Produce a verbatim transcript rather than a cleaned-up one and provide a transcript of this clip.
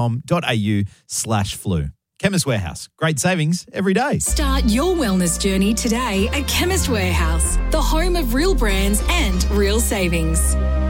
au slash flu. Chemist Warehouse. Great savings every day. Start your wellness journey today at Chemist Warehouse, the home of real brands and real savings.